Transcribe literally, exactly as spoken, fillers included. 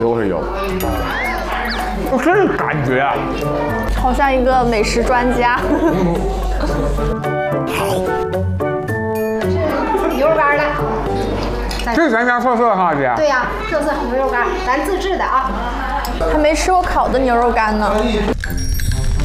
都是有。就这感觉啊， 好像一个美食专家。 牛肉干的。 这是咱家特色哈，姐。 对呀、啊，特色牛肉干，咱自制的啊。 还没吃过烤的牛肉干呢。